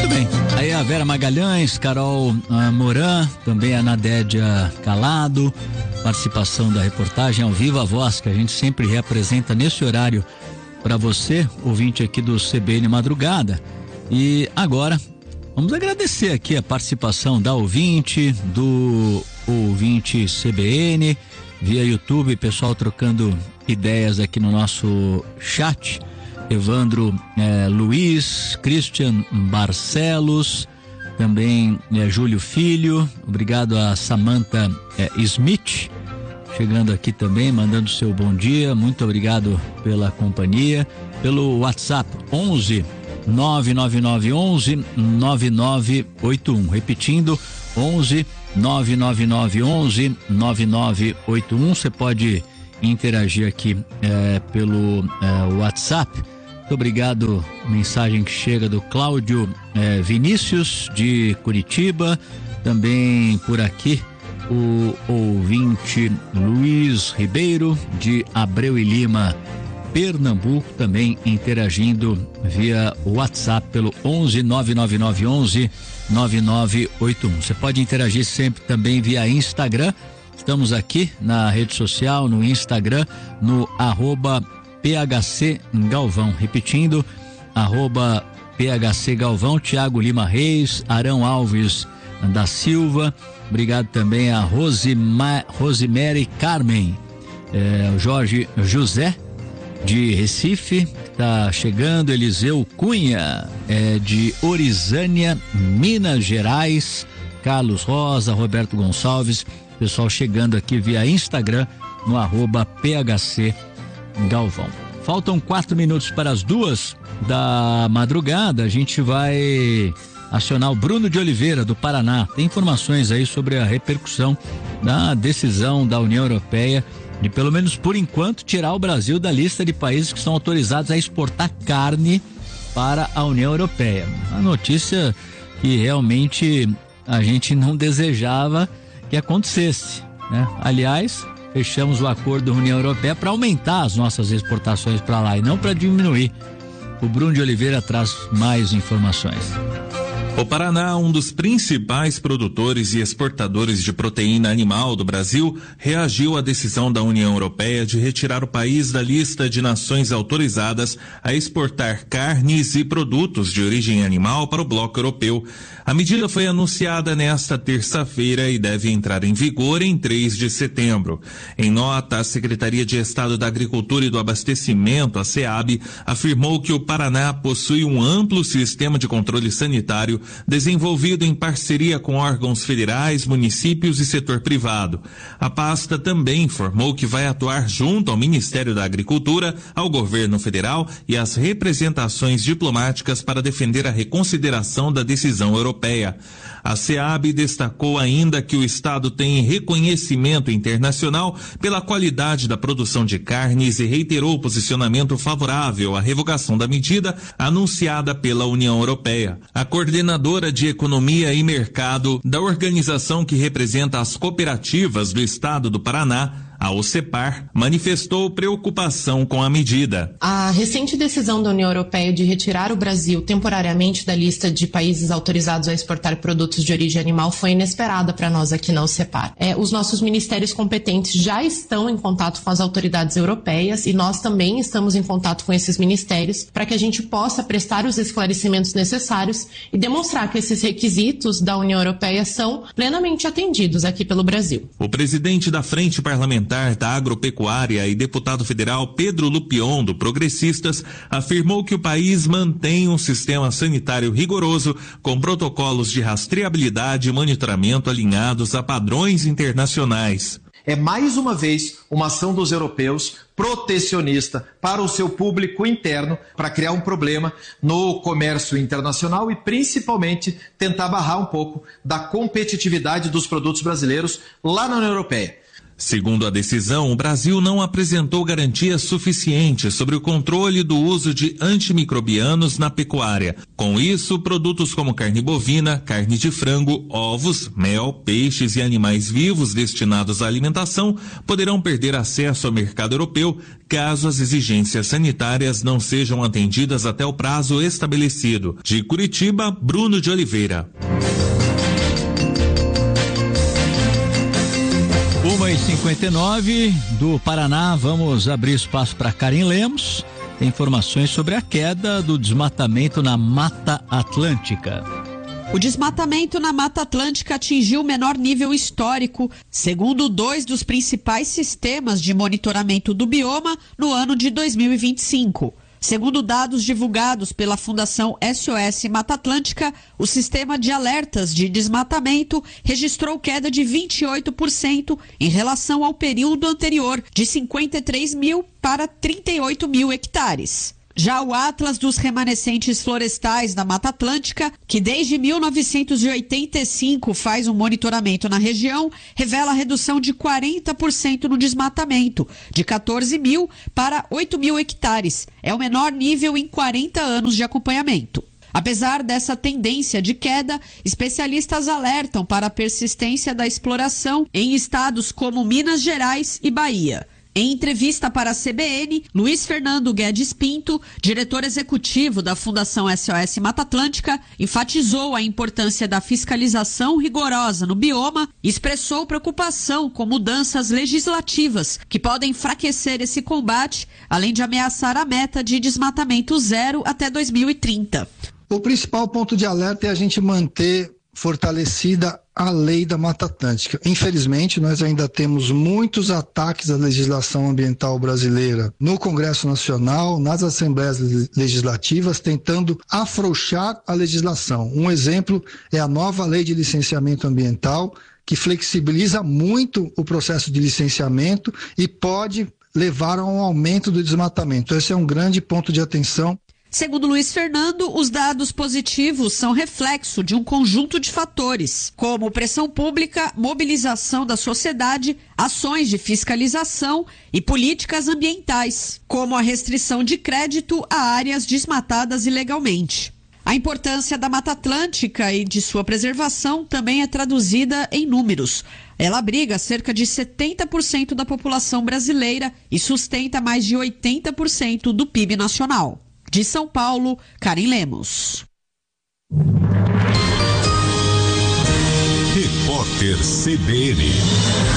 Muito bem. Aí a Vera Magalhães, Carol Moran, também a Nadédia Calado, participação da reportagem ao vivo, a voz que a gente sempre reapresenta nesse horário para você, ouvinte aqui do CBN Madrugada. E agora vamos agradecer aqui a participação da ouvinte, do ouvinte CBN, via YouTube, pessoal trocando ideias aqui no nosso chat. Evandro Luiz, Christian Barcelos, também Júlio Filho, obrigado a Samantha Smith, chegando aqui também, mandando seu bom dia, muito obrigado pela companhia, pelo WhatsApp 11 99911 9981, repetindo 11 99911 9981, você pode interagir aqui pelo WhatsApp. Muito obrigado, mensagem que chega do Cláudio Vinícius de Curitiba, também por aqui o ouvinte Luiz Ribeiro de Abreu e Lima, Pernambuco, também interagindo via WhatsApp pelo 11 99911 9981. Você pode interagir sempre também via Instagram. Estamos aqui na rede social, no Instagram, no @PHC Galvão. Repetindo, @PHC Galvão, Tiago Lima Reis, Arão Alves da Silva. Obrigado também a Rosemary Carmen, Jorge José de Recife, está chegando, Eliseu Cunha, de Orizânia, Minas Gerais, Carlos Rosa, Roberto Gonçalves, pessoal chegando aqui via Instagram no @PHC Galvão. Faltam 4 minutos para as 2 da madrugada. A gente vai acionar o Bruno de Oliveira, do Paraná. Tem informações aí sobre a repercussão da decisão da União Europeia de, pelo menos por enquanto, tirar o Brasil da lista de países que são autorizados a exportar carne para a União Europeia. Uma notícia que realmente a gente não desejava que acontecesse, né? Aliás, fechamos o acordo da União Europeia para aumentar as nossas exportações para lá e não para diminuir. O Bruno de Oliveira traz mais informações. O Paraná, um dos principais produtores e exportadores de proteína animal do Brasil, reagiu à decisão da União Europeia de retirar o país da lista de nações autorizadas a exportar carnes e produtos de origem animal para o bloco europeu. A medida foi anunciada nesta terça-feira e deve entrar em vigor em 3 de setembro. Em nota, a Secretaria de Estado da Agricultura e do Abastecimento, a SEAB, afirmou que o Paraná possui um amplo sistema de controle sanitário desenvolvido em parceria com órgãos federais, municípios e setor privado. A pasta também informou que vai atuar junto ao Ministério da Agricultura, ao governo federal e às representações diplomáticas para defender a reconsideração da decisão europeia. A SEAB destacou ainda que o Estado tem reconhecimento internacional pela qualidade da produção de carnes e reiterou o posicionamento favorável à revogação da medida anunciada pela União Europeia. A coordenadora de Economia e Mercado da organização que representa as cooperativas do Estado do Paraná, a OCEPAR, manifestou preocupação com a medida. A recente decisão da União Europeia de retirar o Brasil temporariamente da lista de países autorizados a exportar produtos de origem animal foi inesperada para nós aqui na OCEPAR. Os nossos ministérios competentes já estão em contato com as autoridades europeias e nós também estamos em contato com esses ministérios para que a gente possa prestar os esclarecimentos necessários e demonstrar que esses requisitos da União Europeia são plenamente atendidos aqui pelo Brasil. O presidente da Frente Parlamentar da Agropecuária e deputado federal Pedro Lupion, do Progressistas, afirmou que o país mantém um sistema sanitário rigoroso com protocolos de rastreabilidade e monitoramento alinhados a padrões internacionais. É mais uma vez uma ação dos europeus protecionista para o seu público interno, para criar um problema no comércio internacional e principalmente tentar barrar um pouco da competitividade dos produtos brasileiros lá na União Europeia. Segundo a decisão, o Brasil não apresentou garantias suficientes sobre o controle do uso de antimicrobianos na pecuária. Com isso, produtos como carne bovina, carne de frango, ovos, mel, peixes e animais vivos destinados à alimentação poderão perder acesso ao mercado europeu caso as exigências sanitárias não sejam atendidas até o prazo estabelecido. De Curitiba, Bruno de Oliveira. 1h59 do Paraná, vamos abrir espaço para Karim Lemos. Tem informações sobre a queda do desmatamento na Mata Atlântica. O desmatamento na Mata Atlântica atingiu o menor nível histórico, segundo 2 dos principais sistemas de monitoramento do bioma no ano de 2025. Segundo dados divulgados pela Fundação SOS Mata Atlântica, o sistema de alertas de desmatamento registrou queda de 28% em relação ao período anterior, de 53 mil para 38 mil hectares. Já o Atlas dos Remanescentes Florestais da Mata Atlântica, que desde 1985 faz um monitoramento na região, revela a redução de 40% no desmatamento, de 14 mil para 8 mil hectares. É o menor nível em 40 anos de acompanhamento. Apesar dessa tendência de queda, especialistas alertam para a persistência da exploração em estados como Minas Gerais e Bahia. Em entrevista para a CBN, Luiz Fernando Guedes Pinto, diretor executivo da Fundação SOS Mata Atlântica, enfatizou a importância da fiscalização rigorosa no bioma e expressou preocupação com mudanças legislativas que podem enfraquecer esse combate, além de ameaçar a meta de desmatamento zero até 2030. O principal ponto de alerta é a gente manter fortalecida a lei da Mata Atlântica. Infelizmente, nós ainda temos muitos ataques à legislação ambiental brasileira no Congresso Nacional, nas Assembleias Legislativas, tentando afrouxar a legislação. Um exemplo é a nova lei de licenciamento ambiental, que flexibiliza muito o processo de licenciamento e pode levar a um aumento do desmatamento. Esse é um grande ponto de atenção. Segundo Luiz Fernando, os dados positivos são reflexo de um conjunto de fatores, como pressão pública, mobilização da sociedade, ações de fiscalização e políticas ambientais, como a restrição de crédito a áreas desmatadas ilegalmente. A importância da Mata Atlântica e de sua preservação também é traduzida em números. Ela abriga cerca de 70% da população brasileira e sustenta mais de 80% do PIB nacional. De São Paulo, Karim Lemos. Repórter CBN.